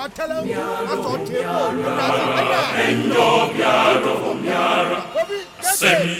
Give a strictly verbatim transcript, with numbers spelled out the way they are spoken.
atala aso tebo na si ana enjo biaro biaro semi